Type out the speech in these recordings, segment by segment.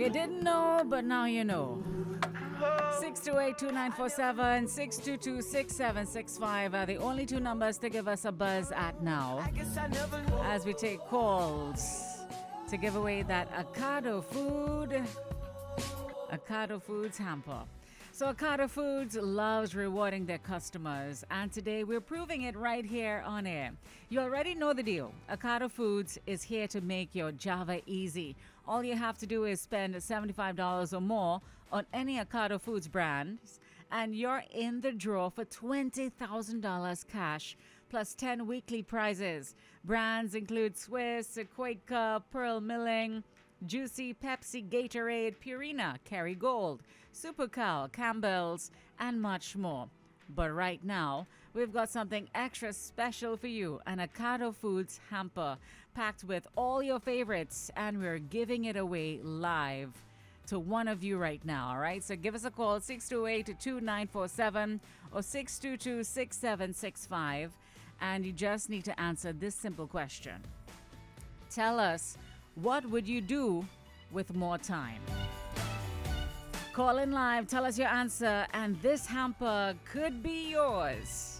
You didn't know, but now you know. 628-2947, 622-6765 are the only two numbers to give us a buzz at now as we take calls to give away that Ocado Foods hamper. So Ocado Foods loves rewarding their customers, and today we're proving it right here on air. You already know the deal. Ocado Foods is here to make your Java easy. All you have to do is spend $75 or more on any Ocado Foods brands, and you're in the draw for $20,000 cash plus 10 weekly prizes. Brands include Swiss, Quaker, Pearl Milling, Juicy, Pepsi, Gatorade, Purina, Kerrygold, Super Cow, Campbell's, and much more. But right now, we've got something extra special for you, an Ocado Foods hamper packed with all your favorites, and we're giving it away live to one of you right now, all right? So give us a call, 628-2947 or 622-6765, and you just need to answer this simple question. Tell us, what would you do with more time? Call in live, tell us your answer, and this hamper could be yours.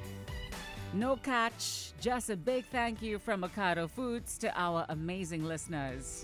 No catch, just a big thank you from Ocado Foods to our amazing listeners.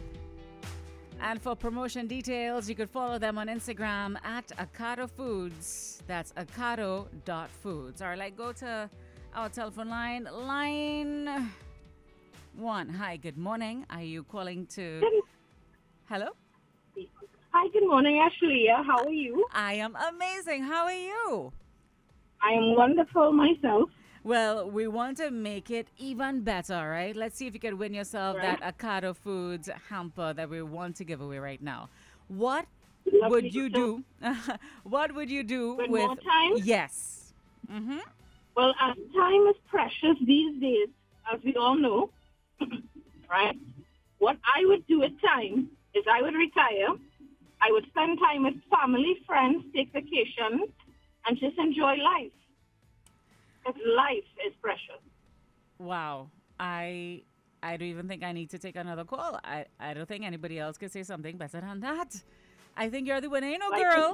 And for promotion details, you could follow them on Instagram at Ocado Foods. That's ocado.foods. All right, go to our telephone line. Line 1. Hi, good morning. Are you calling to... Hello? Hi, good morning, Ashley. How are you? I am amazing. How are you? I am wonderful myself. Well, we want to make it even better, all right? Let's see if you could win yourself that Ocado Foods hamper that we want to give away right now. What would you do? What would you do with more time? Yes. Mm-hmm. Well, as time is precious these days, as we all know, right? What I would do with time is I would retire. I would spend time with family, friends, take vacation, and just enjoy life. Because life is precious. Wow. I don't even think I need to take another call. I don't think anybody else could say something better than that. I think you're the winner, girl.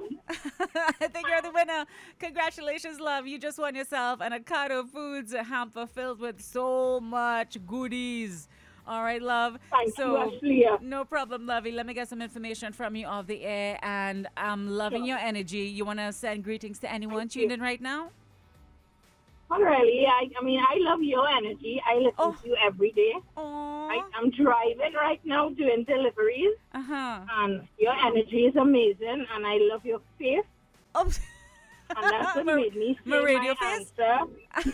I think you're the winner. Congratulations, love. You just won yourself an Ocado Foods hamper filled with so much goodies. All right, love. Thank you, Ashley. No problem, lovey. Let me get some information from you off the air, and I'm loving your energy. You want to send greetings to anyone tuned in right now? Not really. I mean, I love your energy. I listen to you every day. I'm driving right now doing deliveries. And your energy is amazing, and I love your face. And that's what made me say radio my face? answer.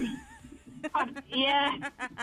Yeah.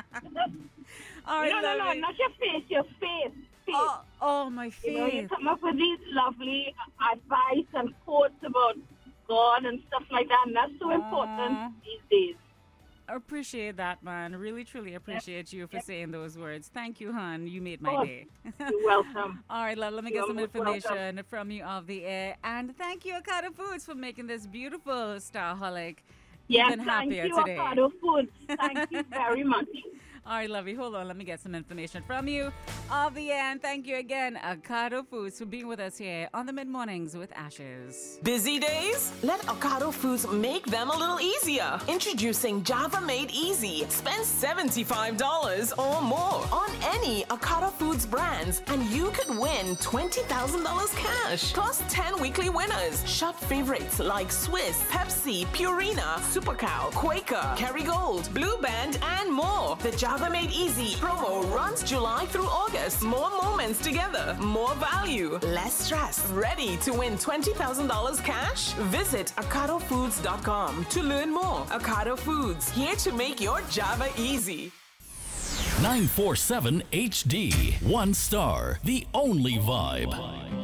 All right, no, not your face, your face. Oh, my face. You come up with these lovely advice and quotes about God and stuff like that, and that's so important these days. I appreciate that, man. Really, truly appreciate you for saying those words. Thank you, hon. You made my day. You're welcome. All right, love, let me get some information from you off the air. And thank you, Ocado Foods, for making this beautiful Starholic even happier today. Thank you, Ocado Foods. Thank you very much. All right, lovey, hold on. Let me get some information from you off the air. And thank you again, Ocado Foods, for being with us here on the Mid-Mornings with Ashes. Busy days? Let Ocado Foods make them a little easier. Introducing Java Made Easy. Spend $75 or more on any Ocado Foods brands, and you could win $20,000 cash, plus 10 weekly winners. Shop favorites like Swiss, Pepsi, Purina, Super Cow, Quaker, Kerrygold, Blue Band, and more. The Java Made Easy promo runs July through August. More moments together, more value, less stress. Ready to win $20,000 cash? Visit OcadoFoods.com to learn more. Ocado Foods, here to make your Java easy. 947 HD, 1 star, the only vibe.